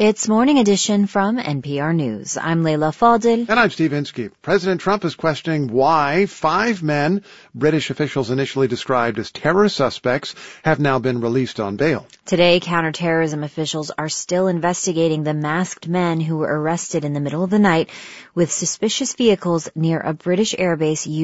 It's Morning Edition from NPR News. I'm Leila Fadel. And I'm Steve Inskeep. President Trump is questioning why 5 men British officials initially described as terror suspects have now been released on bail. Today, counterterrorism officials are still investigating the masked men who were arrested in the middle of the night with suspicious vehicles near a British airbase